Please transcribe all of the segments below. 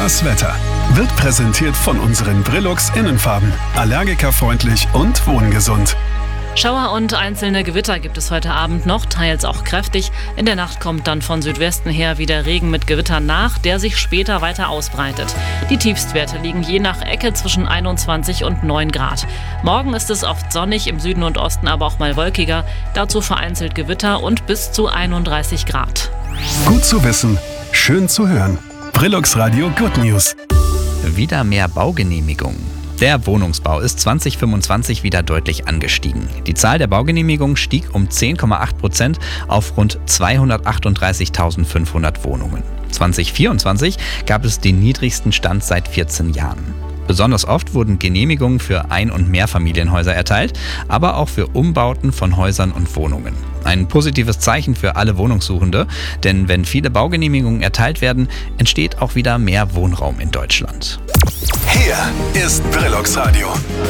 Das Wetter wird präsentiert von unseren Brillux Innenfarben. Allergikerfreundlich und wohngesund. Schauer und einzelne Gewitter gibt es heute Abend noch, teils auch kräftig. In der Nacht kommt dann von Südwesten her wieder Regen mit Gewittern nach, der sich später weiter ausbreitet. Die Tiefstwerte liegen je nach Ecke zwischen 21 und 9 Grad. Morgen ist es oft sonnig, im Süden und Osten aber auch mal wolkiger. Dazu vereinzelt Gewitter und bis zu 31 Grad. Gut zu wissen, schön zu hören. Brillux Radio Good News. Wieder mehr Baugenehmigungen. Der Wohnungsbau ist 2025 wieder deutlich angestiegen. Die Zahl der Baugenehmigungen stieg um 10,8% auf rund 238.500 Wohnungen. 2024 gab es den niedrigsten Stand seit 14 Jahren. Besonders oft wurden Genehmigungen für Ein- und Mehrfamilienhäuser erteilt, aber auch für Umbauten von Häusern und Wohnungen. Ein positives Zeichen für alle Wohnungssuchende, denn wenn viele Baugenehmigungen erteilt werden, entsteht auch wieder mehr Wohnraum in Deutschland. Hier ist Brillux Radio.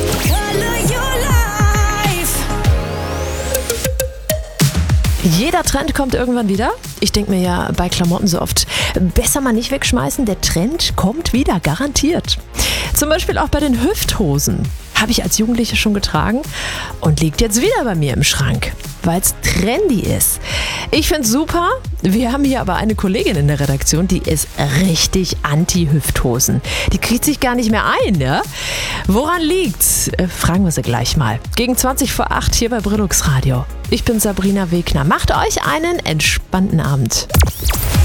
Jeder Trend kommt irgendwann wieder. Ich denke mir ja bei Klamotten so oft, besser mal nicht wegschmeißen, der Trend kommt wieder, garantiert. Zum Beispiel auch bei den Hüfthosen. Habe ich als Jugendliche schon getragen und liegt jetzt wieder bei mir im Schrank, weil es trendy ist. Ich finde es super. Wir haben hier aber eine Kollegin in der Redaktion, die ist richtig anti-Hüfthosen. Die kriegt sich gar nicht mehr ein, ne? Woran liegt's? Fragen wir sie gleich mal. Gegen 20 vor 8 hier bei Brillux Radio. Ich bin Sabrina Wegner. Macht euch einen entspannten Abend.